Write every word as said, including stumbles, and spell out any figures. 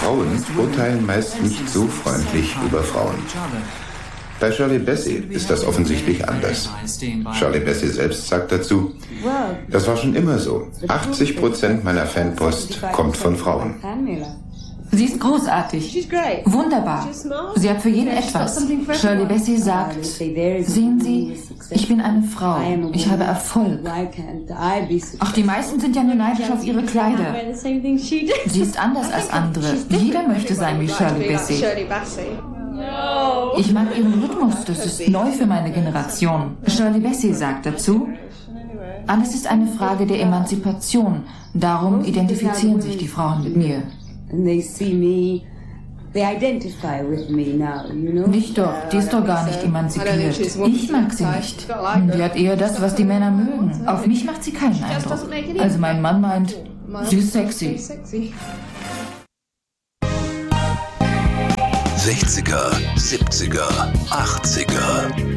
Frauen urteilen meist nicht so freundlich über Frauen. Bei Shirley Bassey ist das offensichtlich anders. Shirley Bassey selbst sagt dazu, das war schon immer so. achtzig Prozent meiner Fanpost kommt von Frauen. Sie ist großartig. Wunderbar. Sie hat für jeden etwas. Shirley Bassey sagt, sehen Sie, ich bin eine Frau. Ich habe Erfolg. Auch die meisten sind ja nur neidisch auf ihre Kleider. Sie ist anders als andere. Jeder möchte sein wie Shirley Bassey. Ich mag ihren Rhythmus. Das ist neu für meine Generation. Shirley Bassey sagt dazu, alles ist eine Frage der Emanzipation. Darum identifizieren sich die Frauen mit mir. Nicht doch, die ist doch gar nicht emanzipiert. Ich mag sie nicht. Die hat eher das, was die Männer mögen. Auf mich macht sie keinen Eindruck. Also mein Mann meint, sie ist sexy. sechziger, siebziger, achtziger